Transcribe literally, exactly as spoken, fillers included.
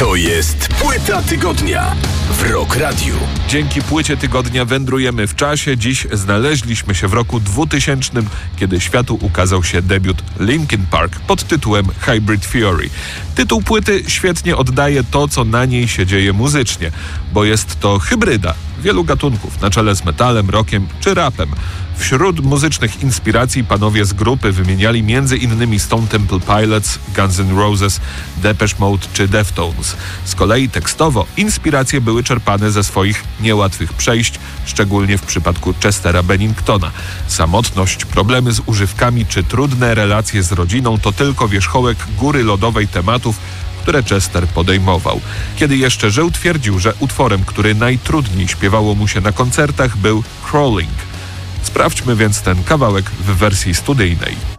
To jest Płyta Tygodnia w Rock Radiu. Dzięki Płycie Tygodnia wędrujemy w czasie. Dziś znaleźliśmy się w roku dwutysięcznym, kiedy światu ukazał się debiut Linkin Park pod tytułem Hybrid Theory. Tytuł płyty świetnie oddaje to, co na niej się dzieje muzycznie, bo jest to hybryda wielu gatunków, na czele z metalem, rockiem czy rapem. Wśród muzycznych inspiracji panowie z grupy wymieniali między innymi Stone Temple Pilots, Guns N' Roses, Depeche Mode czy Deftones. Z kolei tekstowo inspiracje były czerpane ze swoich niełatwych przejść, szczególnie w przypadku Chestera Benningtona. Samotność, problemy z używkami czy trudne relacje z rodziną to tylko wierzchołek góry lodowej tematów, które Chester podejmował. Kiedy jeszcze żył, twierdził, że utworem, który najtrudniej śpiewało mu się na koncertach, był Crawling. Sprawdźmy więc ten kawałek w wersji studyjnej.